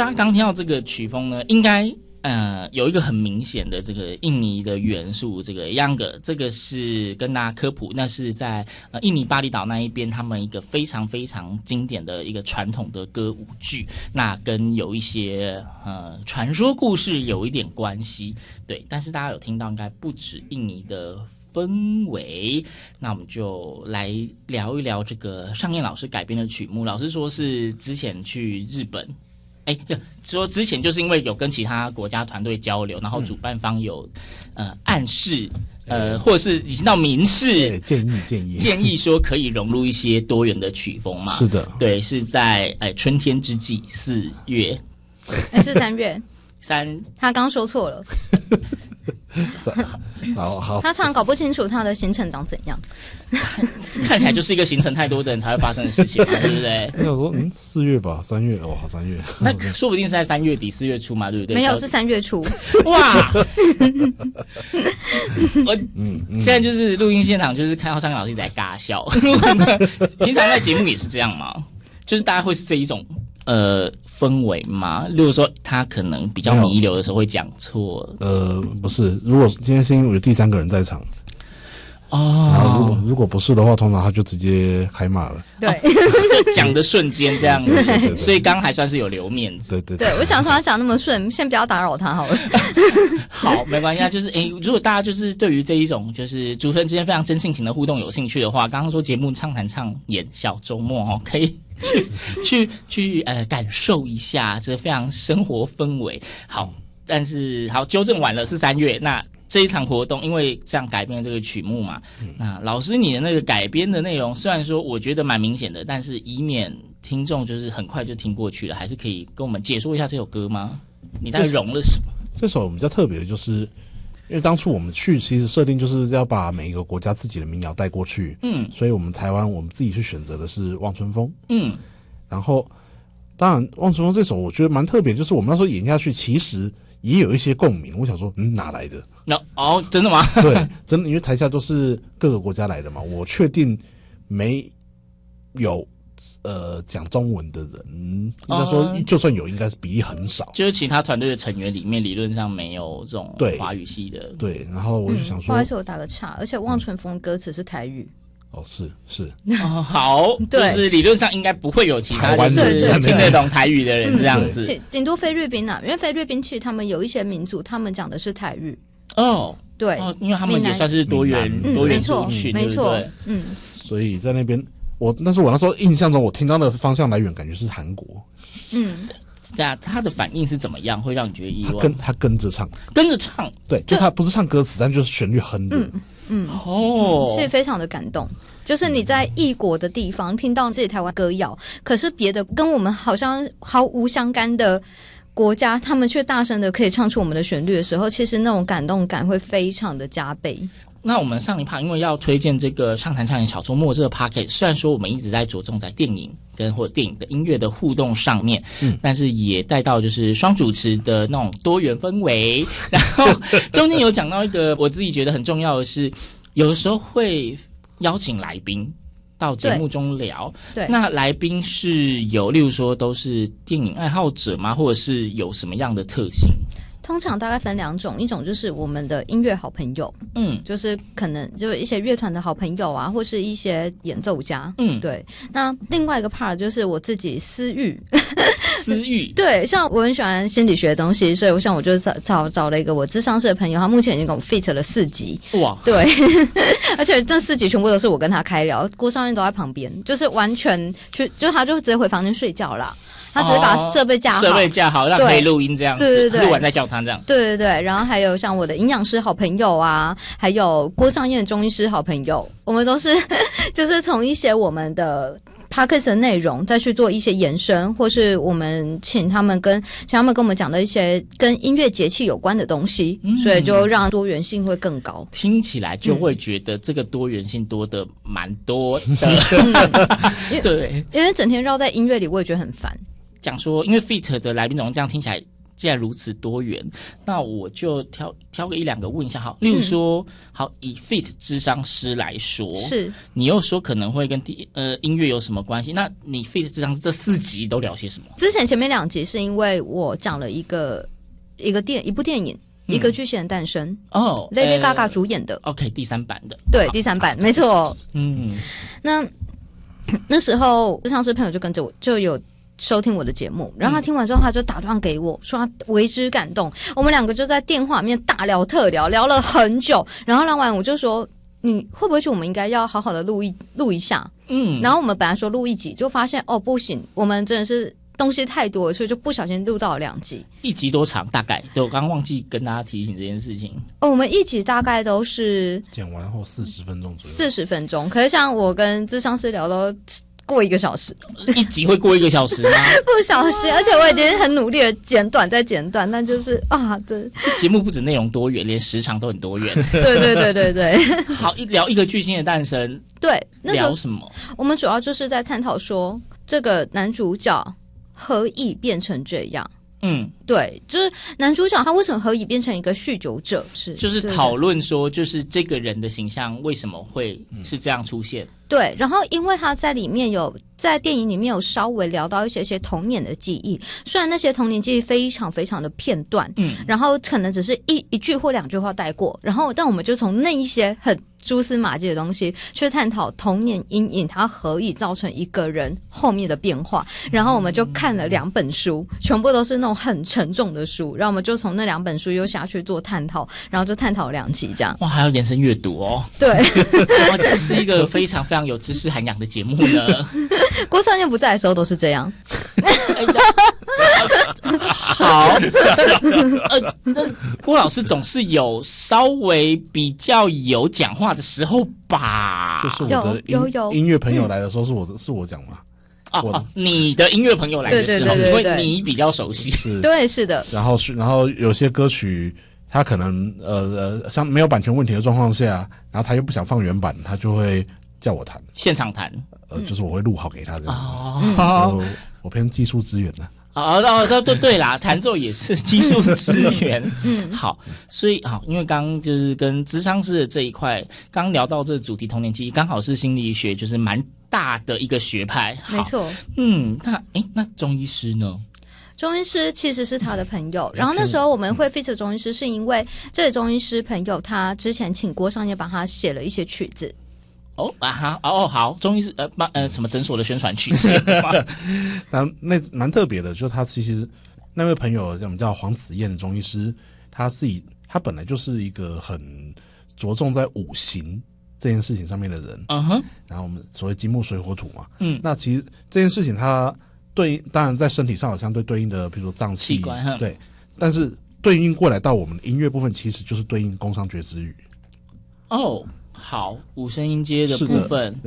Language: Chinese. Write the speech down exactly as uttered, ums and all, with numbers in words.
大家刚听到这个曲风呢，应该呃有一个很明显的这个印尼的元素，这个 Younger， 这个是跟大家科普，那是在呃印尼巴厘岛那一边他们一个非常非常经典的一个传统的歌舞剧，那跟有一些呃传说故事有一点关系，对，但是大家有听到应该不止印尼的氛围，那我们就来聊一聊这个尚燕老师改编的曲目。老师说是之前去日本，哎，说之前就是因为有跟其他国家团队交流，然后主办方有、嗯、呃暗示，呃，或者是已经到明示建议建议建议说可以融入一些多元的曲风嘛？ 是的， 对，是在哎春天之际，四月， 哎是三月， 三， 他刚说错了。 好好， 他常搞不清楚他的行程长怎样， 看起来就是一个行程太多的人才会发生的事情嘛，对不对？ 我想说，嗯，四月吧，三月哦，好，三月， 那说不定是在三月底四月初嘛，对不对？ 没有，是三月初。 哇！我嗯，现在就是录音现场，就是看到尚燕老师一直在尬笑。平常在节目也是这样吗？就是大家会是这一种呃氛围嘛？例如说他可能比较弥留的时候会讲错。 呃，不是，如果今天是因为有第三个人在场。 哦， 然后如果如果不是的话，通常他就直接开骂了。 对， 哦、就讲的瞬间这样子， 对对对对， 所以刚刚还算是有留面子。 对对对，我想说他讲那么顺，先不要打扰他好了。 好，没关系啊。就是诶，如果大家就是对于这一种就是主持人之间非常真性情的互动有兴趣的话，刚刚说节目畅谈畅演小周末哦，可以去去去呃感受一下这非常生活氛围。好，但是好纠正完了是三月那。这一场活动，因为这样改编这个曲目嘛，嗯、那老师你的那个改编的内容，虽然说我觉得蛮明显的，但是以免听众就是很快就听过去了，还是可以跟我们解说一下这首歌吗？你大概融了什么？ 这首比较特别的就是，因为当初我们去其实设定就是要把每一个国家自己的民谣带过去，嗯，所以我们台湾我们自己去选择的是《望春风》，嗯，然后当然《望春风》这首我觉得蛮特别，就是我们那时候演下去，其实也有一些共鸣。我想说，嗯，哪来的？ 那、no, 哦，真的吗？ 对，真的，因为台下都是各个国家来的嘛，我确定没有呃讲中文的人，应该说就算有，应该是比例很少。 就是其他团队的成员里面，理论上没有这种华语系的。 对，然后我就想说，嗯、 不好意思，我打个岔，而且望春风歌词是台语。 哦，是是哦，好，就是理论上应该不会有其他就是听得懂台语的人这样子， 顶多菲律宾啊，因为菲律宾其实他们有一些民族，他们讲的是台语。 哦， 对， 哦，因为他们也算是多元多元族群， 没错， 嗯， 所以在那边，我但是我那时候印象中，我听到的方向来源感觉是韩国， 嗯。 对啊，他的反应是怎么样？会让你觉得意外？ 他跟他跟着唱， 跟着唱， 对，就他不是唱歌词，但就是旋律哼着， 嗯嗯， 哦， 所以非常的感动。就是你在异国的地方听到自己台湾歌谣，可是别的跟我们好像毫无相干的国家，他们却大声的可以唱出我们的旋律的时候，其实那种感动感会非常的加倍。 那我们上一趴因为要推荐这个畅谈畅演小周末这个 podcast， 虽然说我们一直在着重在电影跟或者电影的音乐的互动上面，嗯，但是也带到就是双主持的那种多元氛围。然后中间有讲到一个我自己觉得很重要的是，有的时候会邀请来宾到节目中聊， 对， 那来宾是有例如说都是电影爱好者吗？或者是有什么样的特性？ 通常大概分两种，一种就是我们的音乐好朋友，嗯，就是可能就一些乐团的好朋友啊，或是一些演奏家，嗯，对。那另外一个 part 就是我自己私域， 私域， 对，像我很喜欢心理学的东西，所以我想我就找找找了一个我諮商室的朋友，他目前已经跟我 fit 了四集， 哇， 对，而且这四集全部都是我跟他开聊，郭少燕都在旁边，就是完全去，就他就直接回房间睡觉啦。他只是把设备架好， 设备架好，让可以录音这样子， 对对对， 录完再叫他这样。 对对对，然后还有像我的营养师好朋友啊，还有郭尚燕中医师好朋友，我们都是就是从一些我们的 podcast 的内容再去做一些延伸，或是我们请他们跟请他们跟我们讲的一些跟音乐节气有关的东西，嗯、所以就让多元性会更高。 听起来就会觉得这个多元性多的蛮多的， 嗯、 对， 因为整天绕在音乐里，我也觉得很烦。 讲说，因为 feat 的来宾总这样听起来， 既然如此多元，那我就挑挑个一两个问一下好。例如说，嗯、好以 Fit 諮商師来说， 是你又说可能会跟第呃音乐有什么关系？那你 Fit 諮商師这四集都聊些什么？ 之前前面两集是因为我讲了一个一个电一部电影。一个巨蟹的诞生哦 ，Lady Gaga 主演的 ，OK， 第三版的， 对，第三版没错。 嗯， 那那时候諮商師朋友就跟着我，就有收听我的节目，然后他听完之后，他就打电话给我说他为之感动。我们两个就在电话里面大聊特聊，聊了很久。然后聊完我就说，你会不会觉得我们应该要好好的录一录一下？嗯，然后我们本来说录一集，就发现哦不行，我们真的是。东西太多了，所以就不小心录到了两集。 一集多长？大概对我刚刚忘记跟大家提醒这件事情。 哦，我们一集大概都是剪完后四十分钟左右。 四十分钟，可是像我跟諮商師聊都过一个小时， 一集会过一个小时吗？ 不小心，而且我已经很努力的剪短再剪短，但就是啊，对， 这节目不止内容多元，连时长都很多元。 对对对对对。 好，一聊一个巨星的诞生， 对，那时候聊什么？ 我们主要就是在探讨说这个男主角。何以变成这样？嗯，对，就是男主角他为什么何以变成一个酗酒者？是， 就是讨论说，就是这个人的形象为什么会是这样出现？嗯、 对，然后因为他在里面有在电影里面有稍微聊到一些些童年的记忆，虽然那些童年记忆非常非常的片段，嗯，然后可能只是一一句或两句话带过，然后但我们就从那一些很蛛丝马迹的东西去探讨童年阴影它何以造成一个人后面的变化，然后我们就看了两本书，全部都是那种很沉重的书，然后我们就从那两本书又下去做探讨，然后就探讨两集这样。 哇，还要延伸阅读哦。 对。 哇，这是一个非常非常有知识涵养的节目呢。 郭少燕不在的时候都是这样。 好，呃，郭老师总是有稍微比较有讲话的时候吧？ 就是我的音有有有音乐朋友来的时候，是我是我讲嘛？ 哦哦，你的音乐朋友来的时候，因为你比较熟悉， 是， 对，是的。 然后然后有些歌曲，他可能呃呃，像没有版权问题的状况下，然后他又不想放原版，他就会叫我弹， 现场弹， 呃，就是我会录好给他这样子。 哦， 我我偏技术资源的。 哦哦，对对对啦，弹奏也是技术资源。嗯，好，所以好，因为刚刚就是跟諮商師的这一块，刚聊到这个主题童年記憶，刚好是心理学就是蛮大的一个学派。 没错。 嗯，那诶，那中医师呢？ 中医师其实是他的朋友，然后那时候我们会 feature 中医师，是因为这个中医师朋友他之前请郭尚业帮他写了一些曲子。 哦啊哈哦好，中医是呃帮呃什么诊所的宣传曲子， 那那蛮特别的，就是他其实那位朋友，我们叫黄子燕的中医师，他自己他本来就是一个很着重在五行这件事情上面的人，嗯哼，然后我们所谓金木水火土嘛，嗯，那其实这件事情它对当然在身体上有相对对应的，比如说脏器， 器官， 对，但是对应过来到我们的音乐部分，其实就是对应工商角徵羽。 哦。好，五声音阶的部分。